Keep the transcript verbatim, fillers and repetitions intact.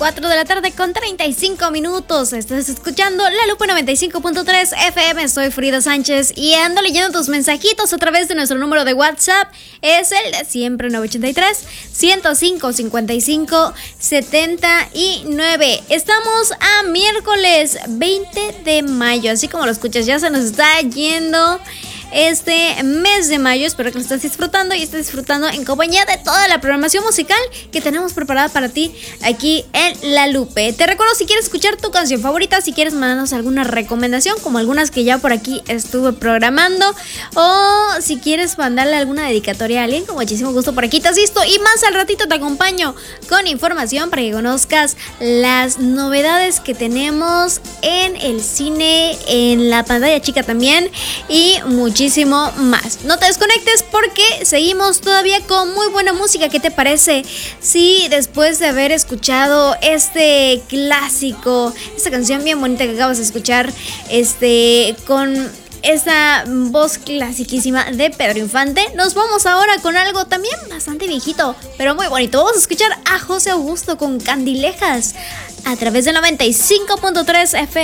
cuatro de la tarde con treinta y cinco minutos. Estás escuchando La Lupa noventa y cinco punto tres F M. Soy Frida Sánchez y ando leyendo tus mensajitos a través de nuestro número de WhatsApp. Es el de siempre, nueve ocho tres, ciento cinco, cincuenta y cinco, setenta y nueve. Estamos a miércoles veinte de mayo. Así como lo escuchas, ya se nos está yendo este mes de mayo. Espero que lo estés disfrutando y estés disfrutando en compañía de toda la programación musical que tenemos preparada para ti aquí en La Lupe. Te recuerdo, si quieres escuchar tu canción favorita, si quieres mandarnos alguna recomendación, como algunas que ya por aquí estuve programando, o si quieres mandarle alguna dedicatoria a alguien, con muchísimo gusto por aquí te asisto. Y más al ratito te acompaño con información para que conozcas las novedades que tenemos en el cine, en la pantalla chica también, y muchísimo Muchísimo más. No te desconectes porque seguimos todavía con muy buena música. ¿Qué te parece si después de haber escuchado este clásico, esta canción bien bonita que acabas de escuchar, este con esta voz clasiquísima de Pedro Infante, nos vamos ahora con algo también bastante viejito, pero muy bonito? Vamos a escuchar a José Augusto con Candilejas a través de noventa y cinco punto tres F M.